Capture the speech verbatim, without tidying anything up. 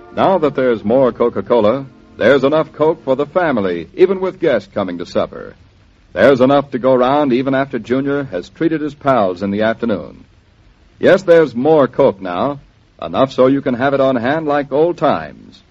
Now that there's more Coca-Cola, there's enough Coke for the family, even with guests coming to supper. There's enough to go round even after Junior has treated his pals in the afternoon. Yes, there's more Coke now, enough so you can have it on hand like old times.